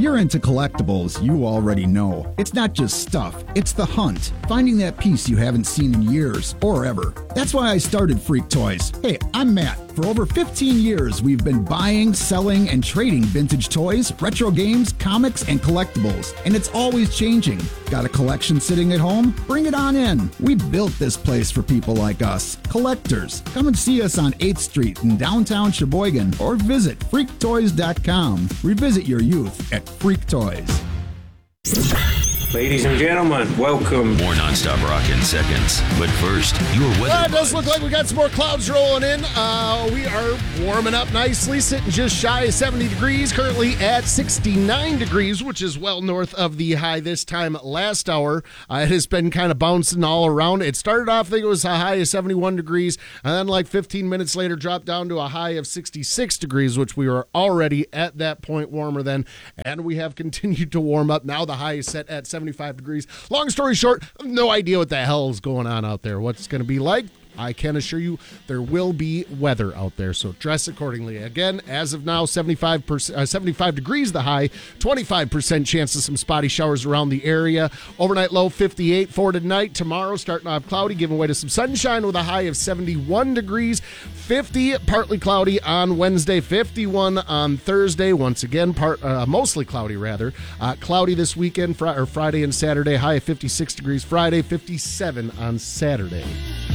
you're into collectibles, you already know. It's not just stuff, it's the hunt. Finding that piece you haven't seen in years or ever. That's why I started Freak Toys. Hey, I'm Matt. For over 15 years, we've been buying, selling, and trading vintage toys, retro games, comics, and collectibles. And it's always changing. Got a collection sitting at home? Bring it on in. We built this place for people like us, collectors. Come and see us on 8th Street in downtown Sheboygan or visit freaktoys.com. Revisit your youth at Freak Toys. Ladies and gentlemen, welcome. More nonstop rock in seconds. But first, your weather. It does look like we got some more clouds rolling in. We are warming up nicely, sitting just shy of 70 degrees, currently at 69 degrees, which is well north of the high this time last hour. It has been kind of bouncing all around. It started off, I think it was a high of 71 degrees, and then like 15 minutes later dropped down to a high of 66 degrees, which we were already at that point warmer then, and we have continued to warm up. Now the high is set at 75 degrees. Long story short, no idea what the hell is going on out there, what's going to be like. I can assure you there will be weather out there, so dress accordingly. Again, as of now, 75 degrees the high, 25% chance of some spotty showers around the area. Overnight low 58 for tonight. Tomorrow starting off cloudy, giving way to some sunshine with a high of 71 degrees. 50 partly cloudy on Wednesday, 51 on Thursday. Once again, mostly cloudy rather. Cloudy this weekend, Friday and Saturday. High of 56 degrees Friday, 57 on Saturday.